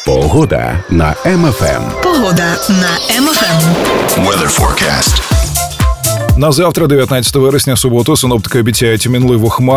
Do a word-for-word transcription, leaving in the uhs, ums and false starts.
Погода на Ем Еф Ем. Погода на Ем Еф Ем. Weather forecast. На завтра, дев'ятнадцятого вересня, суботу, синоптики обіцяють мінливу хмару.